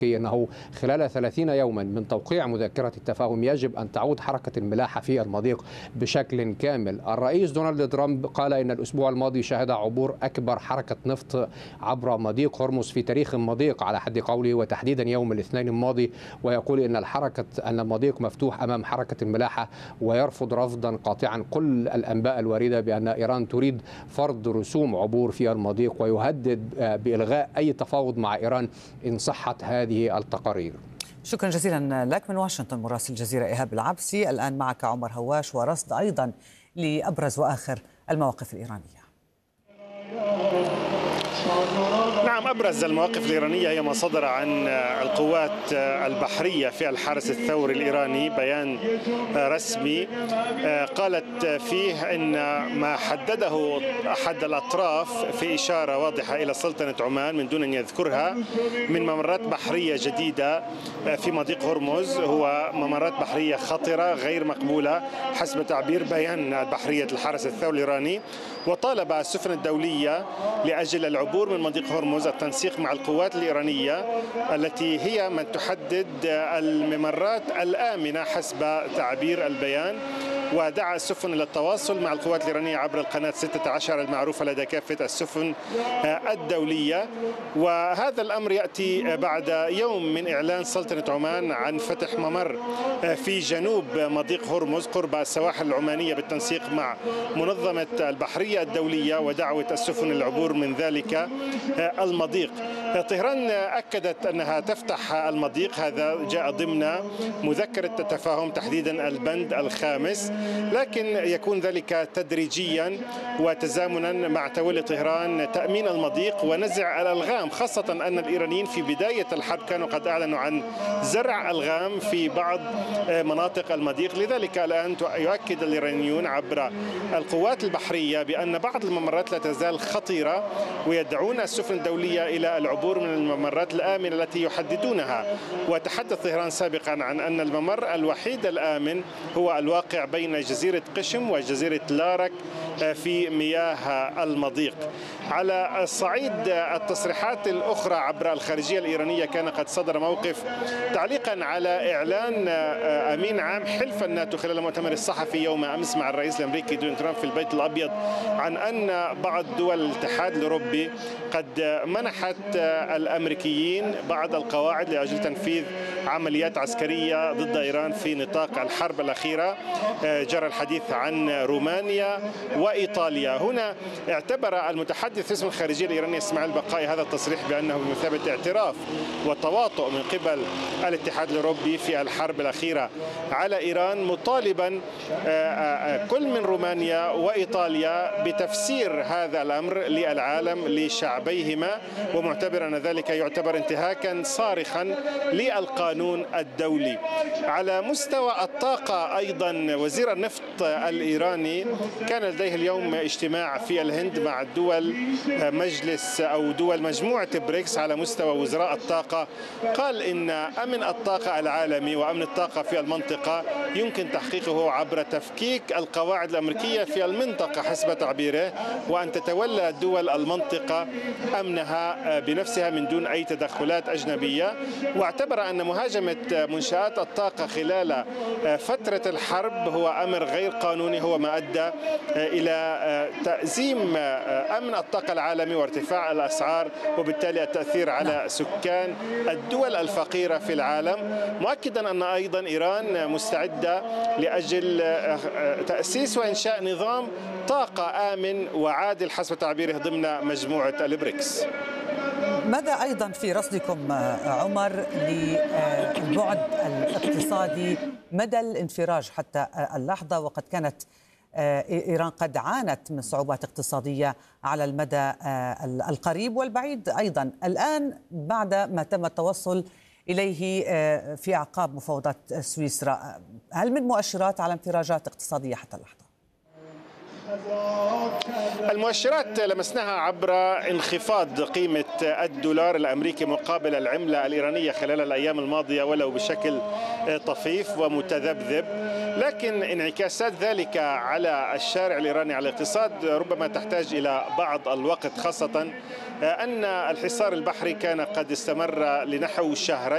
أنه خلال 30 يوما من توقيع مذكرة التفاهم يجب أن تعود حركة الملاحة في المضيق بشكل كامل. الرئيس دونالد ترامب قال إن الأسبوع الماضي شهد عبور أكبر حركة نفط عبر مضيق هرمز في تاريخ المضيق على حد قوله، وتحديدا يوم الاثنين الماضي، ويقول أن المضيق مفتوح أمام حركة الملاحة، ويرفض رفضا قاطعا كل الأنباء الواردة بأن إيران تريد فرض رسوم عبور في المضيق، ويهدد بإلغاء أي تفاوض مع إيران إن صحت هذه التقارير. شكرا جزيلا لك من واشنطن مراسل الجزيرة إيهاب العبسي. الآن معك عمر هواش ورصد أيضا لأبرز وآخر المواقف الإيرانية. نعم، أبرز المواقف الإيرانية هي ما صدر عن القوات البحرية في الحرس الثوري الإيراني، بيان رسمي قالت فيه أن ما حدده أحد الأطراف في إشارة واضحة إلى سلطنة عمان من دون أن يذكرها من ممرات بحرية جديدة في مضيق هرمز هو ممرات بحرية خطرة غير مقبولة حسب تعبير بيان بحرية الحرس الثوري الإيراني، وطالب السفن الدولية لأجل العبور من مضيق هرمز التنسيق مع القوات الإيرانية التي هي من تحدد الممرات الآمنة حسب تعبير البيان، ودعا السفن إلى التواصل مع القوات الإيرانية عبر القناة 16 المعروفة لدى كافة السفن الدولية. وهذا الأمر يأتي بعد يوم من إعلان سلطنة عمان عن فتح ممر في جنوب مضيق هرمز قرب السواحل العمانية بالتنسيق مع منظمة البحرية الدولية ودعوة السفن للعبور من ذلك المضيق. طهران أكدت أنها تفتح المضيق، هذا جاء ضمن مذكرة التفاهم تحديدا البند الخامس، لكن يكون ذلك تدريجيا وتزامنا مع تولي طهران تأمين المضيق ونزع الألغام، خاصة أن الإيرانيين في بداية الحرب كانوا قد أعلنوا عن زرع ألغام في بعض مناطق المضيق. لذلك الآن يؤكد الإيرانيون عبر القوات البحرية بأن بعض الممرات لا تزال خطيرة، ويدعون السفن الدولية إلى العبور من الممرات الآمنة التي يحددونها. وتحدث طهران سابقا عن أن الممر الوحيد الآمن هو الواقع بين جزيرة قشم وجزيرة لارك في مياه المضيق. على الصعيد التصريحات الأخرى عبر الخارجية الإيرانية كان قد صدر موقف تعليقا على إعلان أمين عام حلف الناتو خلال المؤتمر الصحفي يوم أمس مع الرئيس الأمريكي دونالد ترامب في البيت الأبيض عن أن بعض دول الاتحاد الأوروبي قد منحت الأمريكيين بعض القواعد لأجل تنفيذ عمليات عسكرية ضد إيران في نطاق الحرب الأخيرة. جرى الحديث عن رومانيا وإيطاليا. هنا اعتبر المتحدث باسم الخارجية الإيرانية إسماعيل بقائي هذا التصريح بأنه بمثابة اعتراف وتواطؤ من قبل الاتحاد الأوروبي في الحرب الأخيرة على إيران، مطالبا كل من رومانيا وإيطاليا بتفسير هذا الأمر للعالم لشعبيهما، ومعتبرا أن ذلك يعتبر انتهاكا صارخا للقانون الدولي. على مستوى الطاقة أيضا وزير النفط الإيراني كان لديه اليوم اجتماع في الهند مع دول مجلس أو دول مجموعة بريكس على مستوى وزراء الطاقة. قال إن أمن الطاقة العالمي وأمن الطاقة في المنطقة يمكن تحقيقه عبر تفكيك القواعد الأمريكية في المنطقة حسب تعبيره، وأن تتولى دول المنطقة أمنها بنفسها من دون أي تدخلات أجنبية. واعتبر أن مهاجمة منشآت الطاقة خلال فترة الحرب هو أمر غير قانوني، هو ما أدى إلى تأزيم أمن الطاقة العالمي وارتفاع الأسعار وبالتالي التأثير على سكان الدول الفقيرة في العالم، مؤكدا أن أيضا إيران مستعدة لأجل تأسيس وإنشاء نظام طاقة آمن وعادل حسب تعبيره ضمن مجموعة البريكس. ماذا أيضا في رصدكم عمر للبعد الاقتصادي مدى الانفراج حتى اللحظة، وقد كانت إيران قد عانت من صعوبات اقتصادية على المدى القريب والبعيد أيضا، الآن بعد ما تم التوصل إليه في أعقاب مفاوضات سويسرا، هل من مؤشرات على انفراجات اقتصادية حتى اللحظة؟ المؤشرات لمسناها عبر انخفاض قيمة الدولار الأمريكي مقابل العملة الإيرانية خلال الأيام الماضية ولو بشكل طفيف ومتذبذب، لكن انعكاسات ذلك على الشارع الإيراني على الاقتصاد ربما تحتاج إلى بعض الوقت، خاصة أن الحصار البحري كان قد استمر لنحو شهرين.